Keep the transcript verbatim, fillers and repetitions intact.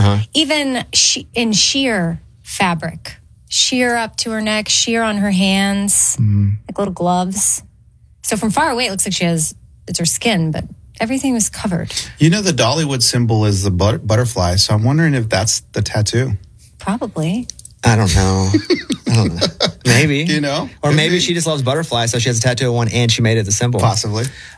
Uh-huh. Even she, in sheer fabric, sheer up to her neck, sheer on her hands, mm. like little gloves. So from far away, it looks like she has, it's her skin, but everything was covered. You know, the Dollywood symbol is the but- butterfly, so I'm wondering if that's the tattoo. Probably. I don't know. I don't know. Maybe. You know? Or maybe she just loves butterflies, so she has a tattoo of one and she made it the symbol. Possibly.